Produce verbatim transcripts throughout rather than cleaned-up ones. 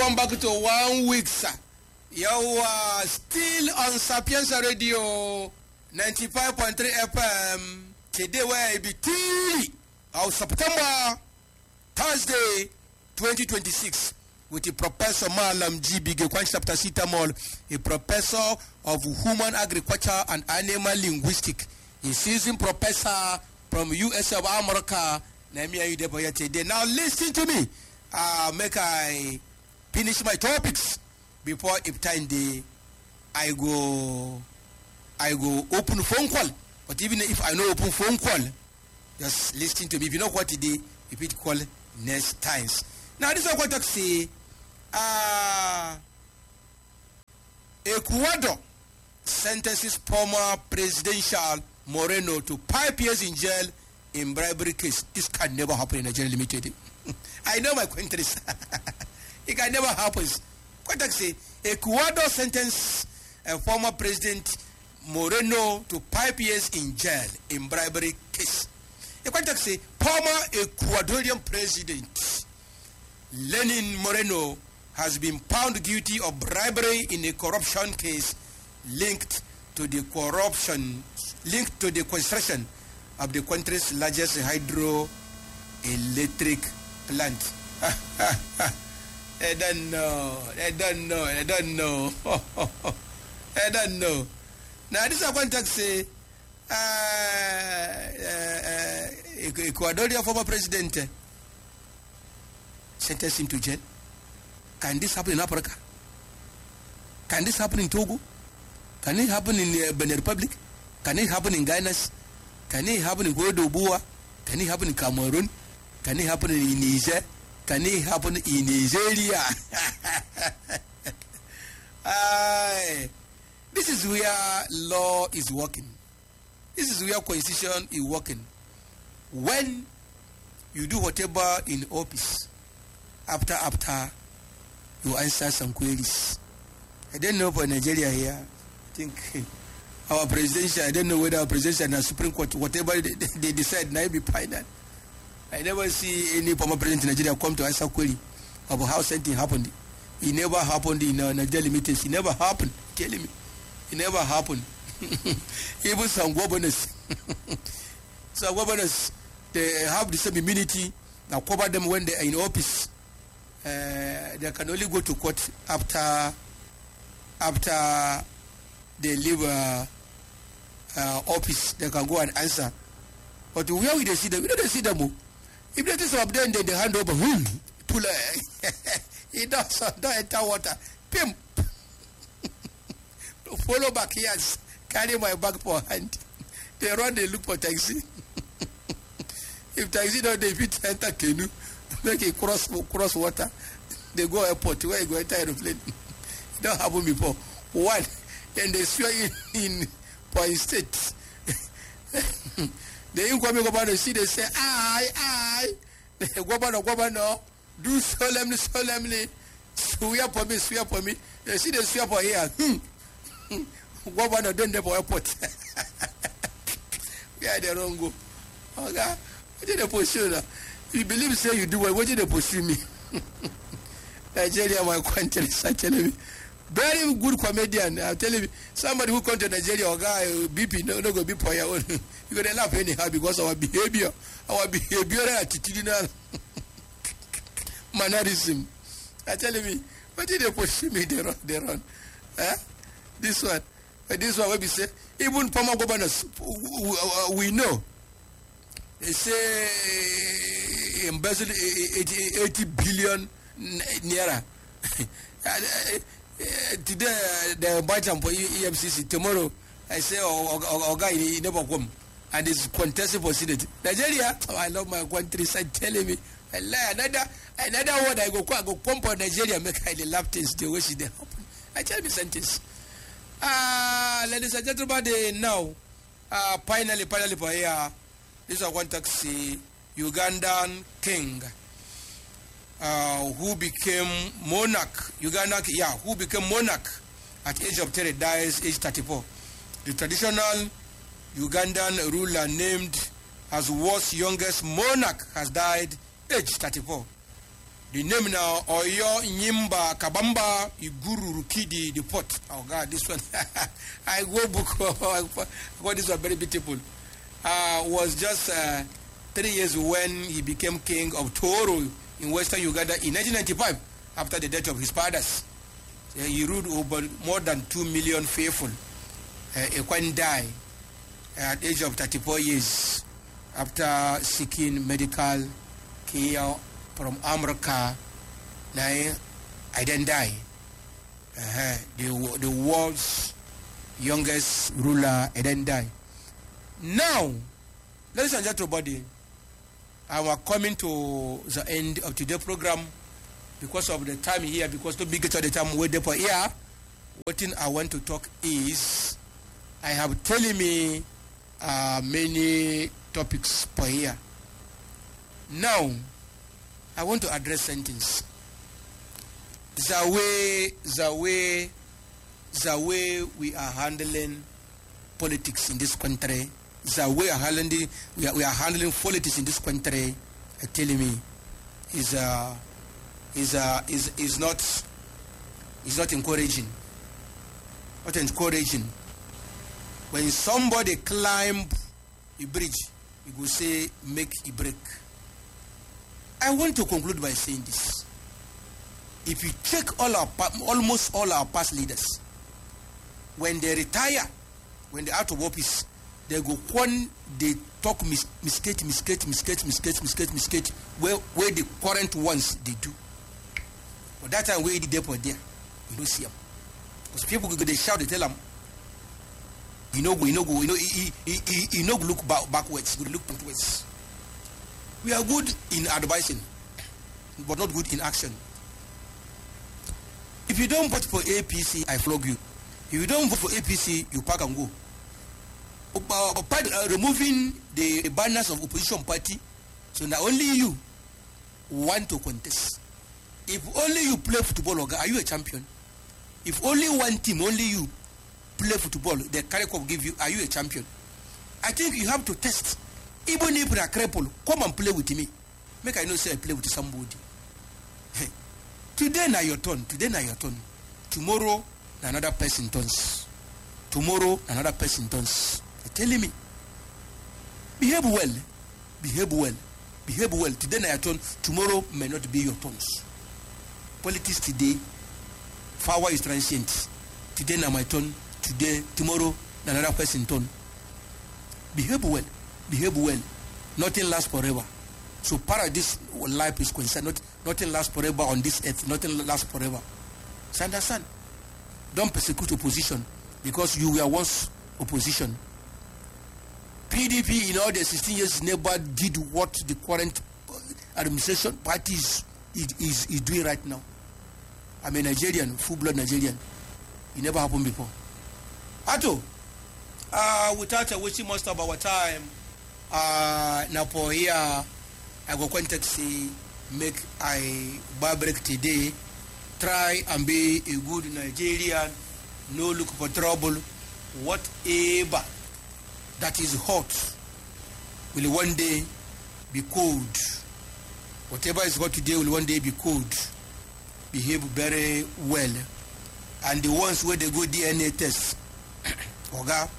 Welcome back to One Week, sir. You are still on Sapienza Radio ninety-five point three F M. Today will be T of September, Thursday, twenty twenty-six, with the Professor Malam G. Bigekwan Chapter Sitamol, a professor of human agriculture and animal linguistics. A seasoned professor from U S of America. Now listen to me. Uh, make I finish my topics before if time day I go I go open phone call. But even if I know open phone call, just listen to me. If you know what it is, if it call next times. Now this is what I say. Uh, Ecuador sentences former presidential Moreno to five years in jail in bribery case. This can never happen in Nigeria Limited. I know my countries. It can never happen. What I say, Ecuador sentenced a former president Moreno to five years in jail in bribery case. What I say, former Ecuadorian president Lenin Moreno has been found guilty of bribery in a corruption case linked to the corruption linked to the construction of the country's largest hydroelectric plant. I don't know. I don't know. I don't know. I don't know. Now this is what I say. Uh, uh, Ecuadorian former president sentenced him to jail. Can this happen in Africa? Can this happen in Togo? Can it happen in uh, Benin Republic? Can it happen in Ghana? Can it happen in Guadeloupe? Can it happen in Cameroon? Can it happen in Niger? Can it happen in Nigeria? uh, this is where law is working. This is where constitution is working. When you do whatever in office, after after you answer some queries. I don't know for Nigeria here. I think our presidential, I don't know whether our presidential and our Supreme Court, whatever they, they decide, now be final. I never see any former president in Nigeria come to answer query about how something happened. It never happened in uh, Nigeria Limited. It never happened. Telling me. It never happened. Even some governors, some governors, they have the same immunity. Now cover them when they are in office. Uh, they can only go to court after after they leave uh, uh, office. They can go and answer. But where will they see them? We don't see them. If they do some then they hand over. Hmm. Pull it does don't enter water. Pimp. Follow back here. Carry my bag for hand. They run. They look for taxi. If taxi don't, they fit enter canoe. Make it cross cross water. They go airport. Where you go enter aeroplane? It don't happen before. One. Then they swear in, in Point State. The incoming governor see they say, aye, aye. The governor, governor, do solemnly, solemnly. Swear for me, swear for me. They see they swear for here. Hmm. Governor don't never airport. Where they don't go. Okay. What did they pursue? You believe say you do well, what did they pursue me? Nigeria, my country, are telling me. Very good comedian. I'm telling you, somebody who come to Nigeria or guy B P no no go be for your own. You gonna laugh anyhow because our behavior, our behavioral attitudinal mannerism. I tell me, what did they push me? They run, they run. Eh? This one, this one. What we say? Even former governors, we know. They say embezzle eighty billion naira. Uh, today they buy them for E F C C. Tomorrow I say oh, oh, oh guy he never come and it's contested for Senate. Nigeria, oh, I love my country. Side telling me I lie another another word I go I go come for Nigeria make I laugh things the way she they happen. I tell me sentence. Ah, uh, ladies and gentlemen, they now uh, finally finally for here. This is I want to see Ugandan king. Uh, who became monarch, Uganda, yeah, who became monarch at age of thirty, dies age thirty-four. The traditional Ugandan ruler named as world's youngest monarch has died age thirty-four. The name now, Oyo, Nyimba, Kabamba, Iguru, Rukidi, the pot. Oh God, this one, I go book, God, this one very beautiful. Uh, was just uh, three years when he became king of Toro in Western Uganda in nineteen ninety-five, after the death of his fathers. So he ruled over more than two million faithful. Uh, Ekwan died at the age of thirty-four years after seeking medical care from America. Now, I then die. Uh, the, the world's youngest ruler, I then die. Now, ladies and gentlemen, I am coming to the end of today's program because of the time here, because to be get to the time waiting for here. What thing I want to talk is, I have telling me uh, many topics per here. Now, I want to address sentence. The way, the way, the way we are handling politics in this country, the way we are handling, we are, we are handling politics in this country, uh, telling me, is uh, is uh, is is not is not encouraging. Not encouraging. When somebody climb a bridge, you go say make a break. I want to conclude by saying this. If you check all our, almost all our past leaders, when they retire, when they're out of office, they go one, they talk mis mistake, mistake, mistake, mistake, mistake, mistake, where, where the current ones they do. But that time, where they there for there, you don't see them. Because people, they shout, they tell them, you know, you know, you know, you, you, you, you know, look back, backwards, you look backwards. We are good in advising, but not good in action. If you don't vote for A P C, I flog you. If you don't vote for A P C, you pack and go. Uh, uh, removing the banners of opposition party, so now only you want to contest. If only you play football, are you a champion? If only one team, only you play football, the Carrick will give you, are you a champion? I think you have to test. Even if you are crippled, come and play with me. Make I know say I play with somebody. Today na your turn. Today na your turn. Tomorrow na another person turns. Tomorrow another person turns. You're telling me. Behave well. Behave well. Behave well. Today na your turn. Tomorrow may not be your turns. Politics today, power is transient. Today na my turn. Today, tomorrow na another person turn. Behave well. Behave well. Nothing lasts forever. So far as this life is concerned, not, nothing lasts forever on this earth. Nothing lasts forever. So understand? Don't persecute opposition because you were once opposition. P D P in all the sixteen years never did what the current administration party is, is, is doing right now. I'm a Nigerian, full-blood Nigerian. It never happened before. Ato, uh, without uh, wasting most of our time, uh, now for here, I go contact say make I bar break today. Try and be a good Nigerian. No look for trouble. Whatever that is hot will one day be cold. Whatever is hot today will one day be cold. Behave very well. And the ones where they go D N A test, Oga,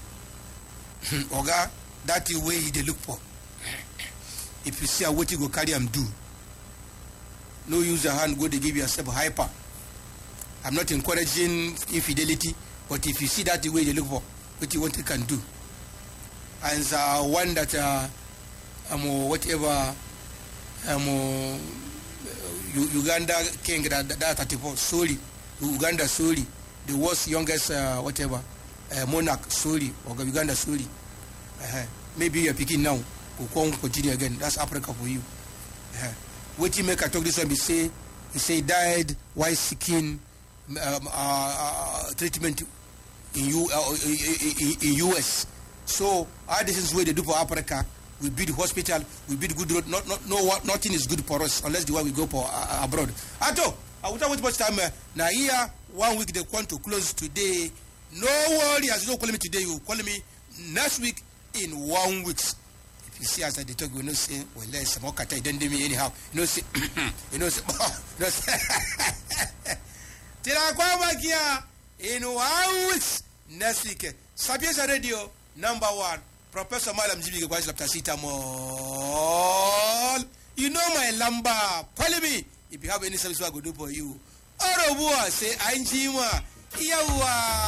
Oga, that is where they look for. If you see a what you go carry and do, no use your hand, go to give yourself hyper. I'm not encouraging infidelity, but if you see that the way they look for, what you want you can do. And uh, one that uh, um, whatever um, Uganda king that that thirty-four, sorry, Uganda sorry, the worst youngest uh, whatever uh, monarch sorry, or Uganda sorry. Uh-huh. Maybe you're picking now. We'll continue again. That's Africa for you. Uh-huh. What you make I talk this one? He say he say died while seeking um, uh, uh, treatment in U uh, in, in U S. So all this is what they do for Africa. We build hospital, we build good road. Not, not, no, nothing is good for us unless the one we go for uh, abroad. Ato, I without wait much time. Uh, now here, one week they want to close today. No worry, as you don't call me today, you call me next week in one week. If you see as I dey talk, you know say, well, let's some more kata, you don't do me anyhow. You know say, you know say, you know say. Tira kwa makia in one week next week. Sapienza Radio number one. Professor Malam Jimmy Gwaji Laptasitamol. You know my lamba. Call me if you have any service I go do for you. Orobuwa say Anjima. Yawa.